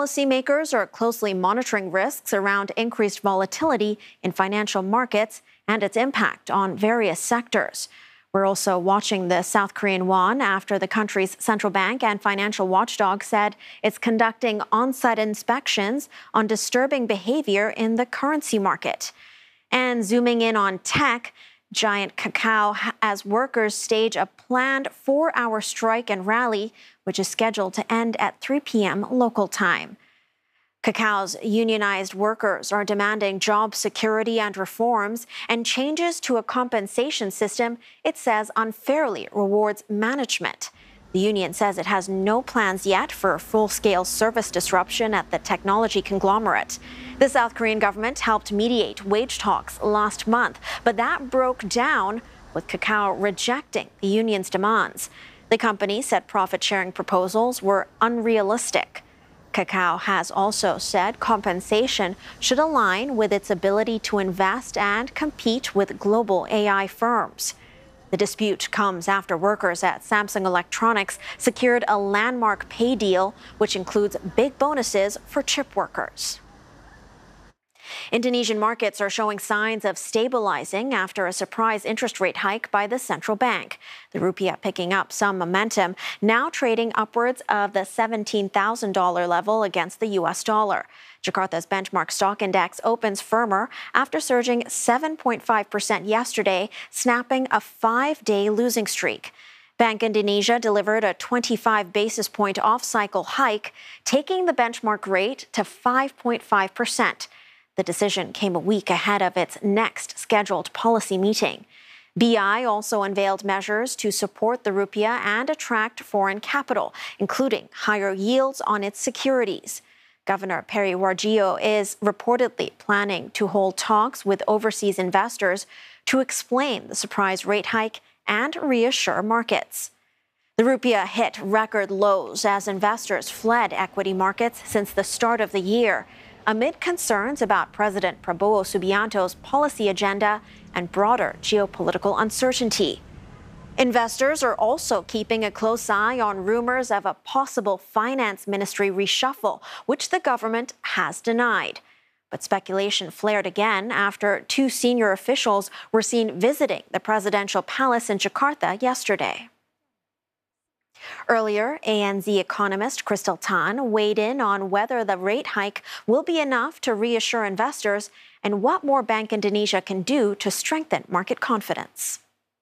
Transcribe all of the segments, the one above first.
Policymakers are closely monitoring risks around increased volatility in financial markets and its impact on various sectors. We're also watching the South Korean won after the country's central bank and financial watchdog said it's conducting on-site inspections on disturbing behavior in the currency market. And zooming in on tech, giant Kakao as workers stage a planned 4-hour strike and rally, which is scheduled to end at 3 p.m. local time. Kakao's unionized workers are demanding job security and reforms and changes to a compensation system it says unfairly rewards management. The union says it has no plans yet for a full-scale service disruption at the technology conglomerate. The South Korean government helped mediate wage talks last month, but that broke down with Kakao rejecting the union's demands. The company said profit-sharing proposals were unrealistic. Kakao has also said compensation should align with its ability to invest and compete with global AI firms. The dispute comes after workers at Samsung Electronics secured a landmark pay deal, which includes big bonuses for chip workers. Indonesian markets are showing signs of stabilizing after a surprise interest rate hike by the central bank. The rupiah picking up some momentum, now trading upwards of the $17,000 level against the U.S. dollar. Jakarta's benchmark stock index opens firmer after surging 7.5% yesterday, snapping a 5-day losing streak. Bank Indonesia delivered a 25 basis point off-cycle hike, taking the benchmark rate to 5.5%. The decision came a week ahead of its next scheduled policy meeting. BI also unveiled measures to support the rupiah and attract foreign capital, including higher yields on its securities. Governor Peri Warjio is reportedly planning to hold talks with overseas investors to explain the surprise rate hike and reassure markets. The rupiah hit record lows as investors fled equity markets since the start of the year, amid concerns about President Prabowo Subianto's policy agenda and broader geopolitical uncertainty. Investors are also keeping a close eye on rumors of a possible finance ministry reshuffle, which the government has denied. But speculation flared again after 2 senior officials were seen visiting the presidential palace in Jakarta yesterday. Earlier, ANZ economist Crystal Tan weighed in on whether the rate hike will be enough to reassure investors and what more Bank Indonesia can do to strengthen market confidence.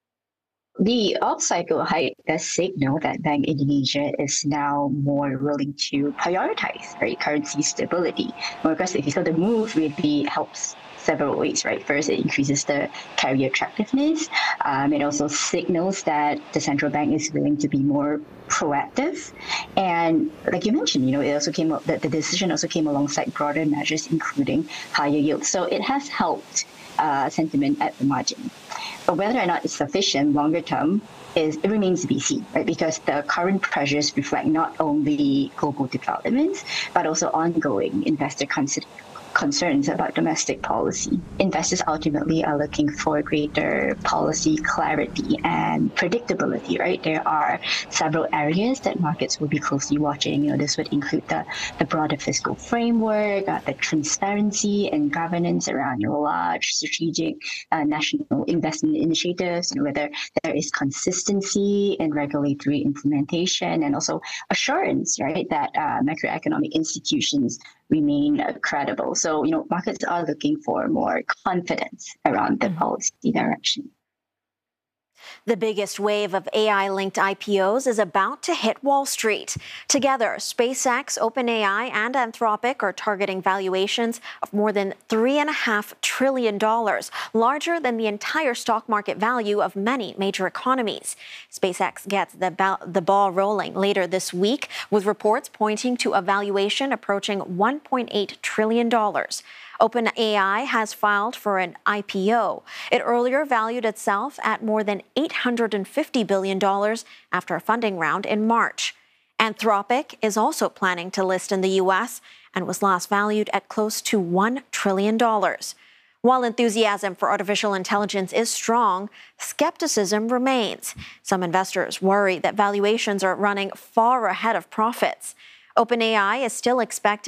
The off-cycle hike does signal that Bank Indonesia is now more willing to prioritize currency stability. Because so the move really helps several ways, right? First, it increases the carry attractiveness. It also signals that the central bank is willing to be more proactive. And like you mentioned, it also came up that the decision also came alongside broader measures, including higher yields. So it has helped sentiment at the margin. But whether or not it's sufficient longer term it remains to be seen, right? Because the current pressures reflect not only global developments, but also ongoing investor concerns about domestic policy. Investors ultimately are looking for greater policy clarity and predictability, right? There are several areas that markets will be closely watching. This would include the broader fiscal framework, the transparency and governance around large strategic national investment initiatives, and whether there is consistency in regulatory implementation and also assurance, right, that macroeconomic institutions remain credible. So, markets are looking for more confidence around the policy direction. The biggest wave of AI-linked IPOs is about to hit Wall Street. Together, SpaceX, OpenAI, and Anthropic are targeting valuations of more than $3.5 trillion, larger than the entire stock market value of many major economies. SpaceX gets the ball rolling later this week, with reports pointing to a valuation approaching $1.8 trillion. OpenAI has filed for an IPO. It earlier valued itself at more than $850 billion after a funding round in March. Anthropic is also planning to list in the U.S. and was last valued at close to $1 trillion. While enthusiasm for artificial intelligence is strong, skepticism remains. Some investors worry that valuations are running far ahead of profits. OpenAI is still expected